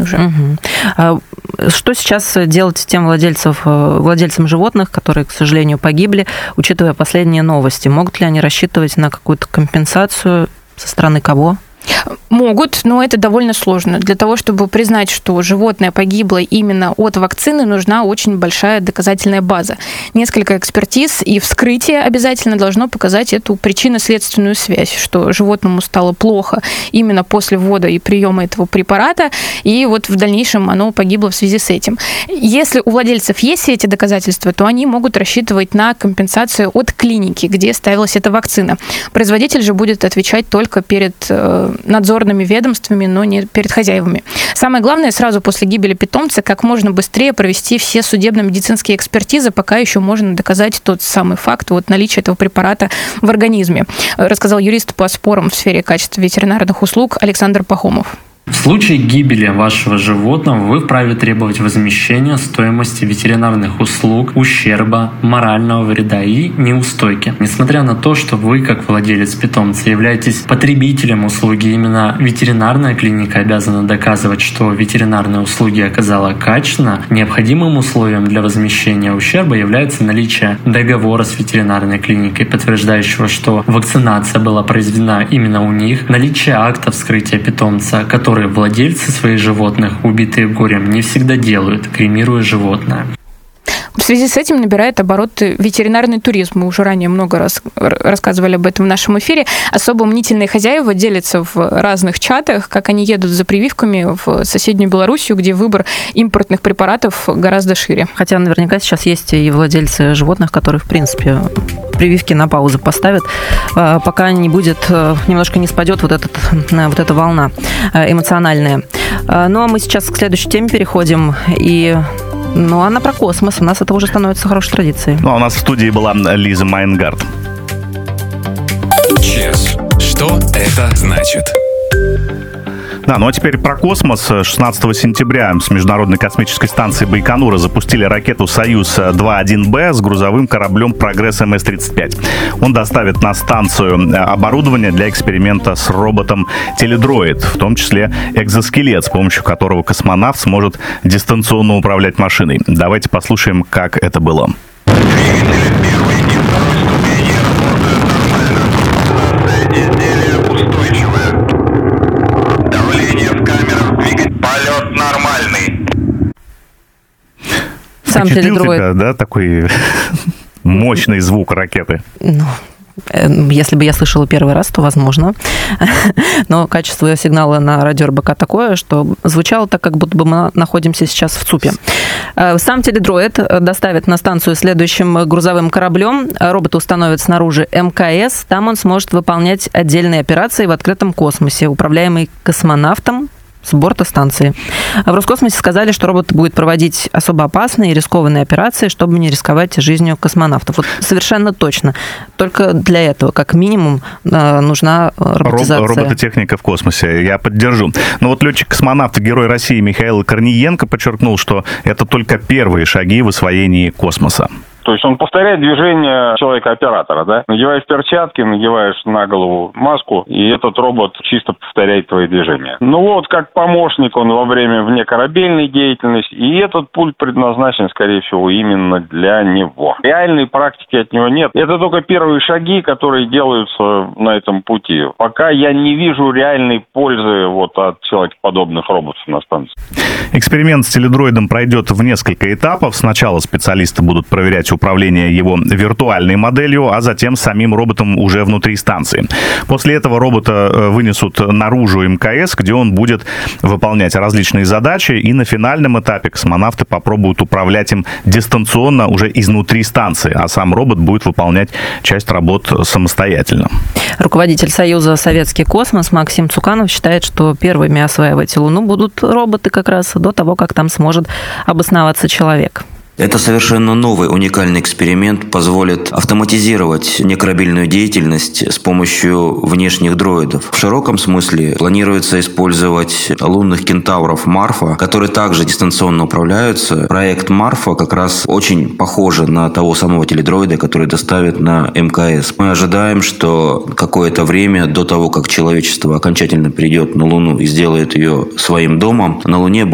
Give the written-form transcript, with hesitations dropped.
уже. Угу. Что сейчас делать тем владельцам животных, которые, к сожалению, погибли, учитывая последние новости? Могут ли они рассчитывать на какую-то компенсацию, со стороны кого? Могут, но это довольно сложно. Для того, чтобы признать, что животное погибло именно от вакцины, нужна очень большая доказательная база. Несколько экспертиз и вскрытие обязательно должно показать эту причинно-следственную связь, что животному стало плохо именно после ввода и приема этого препарата, и вот в дальнейшем оно погибло в связи с этим. Если у владельцев есть все эти доказательства, то они могут рассчитывать на компенсацию от клиники, где ставилась эта вакцина. Производитель же будет отвечать только перед надзорными ведомствами, но не перед хозяевами. Самое главное, сразу после гибели питомца как можно быстрее провести все судебно-медицинские экспертизы, пока еще можно доказать тот самый факт наличия этого препарата в организме, рассказал юрист по спорам в сфере качества ветеринарных услуг Александр Пахомов. В случае гибели вашего животного вы вправе требовать возмещения стоимости ветеринарных услуг, ущерба, морального вреда и неустойки. Несмотря на то, что вы, как владелец питомца, являетесь потребителем услуги, именно ветеринарная клиника обязана доказывать, что ветеринарные услуги оказала качественно, необходимым условием для возмещения ущерба является наличие договора с ветеринарной клиникой, подтверждающего, что вакцинация была произведена именно у них, наличие акта вскрытия питомца, которые владельцы своих животных, убитые горем, не всегда делают, кремируя животное. В связи с этим набирает обороты ветеринарный туризм. Мы уже ранее много раз рассказывали об этом в нашем эфире. Особо мнительные хозяева делятся в разных чатах, как они едут за прививками в соседнюю Белоруссию, где выбор импортных препаратов гораздо шире. Хотя наверняка сейчас есть и владельцы животных, которые, в принципе, прививки на паузу поставят, пока не будет, немножко не спадет вот эта волна эмоциональная. Ну, а мы сейчас к следующей теме переходим. Она про космос. У нас это уже становится хорошей традицией. У нас в студии была Лиза Майнгард. ЧЕС. Что это значит? Да, а теперь про космос. 16 сентября с Международной космической станции Байконура запустили ракету «Союз-2-1Б» с грузовым кораблем «Прогресс МС-35». Он доставит на станцию оборудование для эксперимента с роботом «Теледроид», в том числе экзоскелет, с помощью которого космонавт сможет дистанционно управлять машиной. Давайте послушаем, как это было. Сам теледроид. Тебя, да, такой мощный звук ракеты? Если бы я слышала первый раз, то возможно. Но качество сигнала на радио РБК такое, что звучало так, как будто бы мы находимся сейчас в ЦУПе. Сам теледроид доставят на станцию следующим грузовым кораблем. Робот установят снаружи МКС. Там он сможет выполнять отдельные операции в открытом космосе, управляемый космонавтом с борта станции. В Роскосмосе сказали, что робот будет проводить особо опасные и рискованные операции, чтобы не рисковать жизнью космонавтов. Вот совершенно точно. Только для этого, как минимум, нужна роботизация. Робототехника в космосе. Я поддержу. Но летчик-космонавт, герой России Михаил Корниенко подчеркнул, что это только первые шаги в освоении космоса. То есть он повторяет движение человека-оператора, да? Надеваешь перчатки, надеваешь на голову маску, и этот робот чисто повторяет твои движения. Как помощник он во время внекорабельной деятельности, и этот пульт предназначен, скорее всего, именно для него. Реальной практики от него нет. Это только первые шаги, которые делаются на этом пути. Пока я не вижу реальной пользы от человекоподобных роботов на станции. Эксперимент с теледроидом пройдет в несколько этапов. Сначала специалисты будут проверять управление его виртуальной моделью, а затем самим роботом уже внутри станции. После этого робота вынесут наружу МКС, где он будет выполнять различные задачи, и на финальном этапе космонавты попробуют управлять им дистанционно уже изнутри станции, а сам робот будет выполнять часть работ самостоятельно. Руководитель Союза «Советский космос» Максим Цуканов считает, что первыми осваивать Луну будут роботы как раз до того, как там сможет обосноваться человек. Это совершенно новый уникальный эксперимент позволит автоматизировать некорабельную деятельность с помощью внешних дроидов. В широком смысле планируется использовать лунных кентавров Марфа, которые также дистанционно управляются. Проект Марфа как раз очень похож на того самого теледроида, который доставят на МКС. Мы ожидаем, что какое-то время до того, как человечество окончательно придет на Луну и сделает ее своим домом, на Луне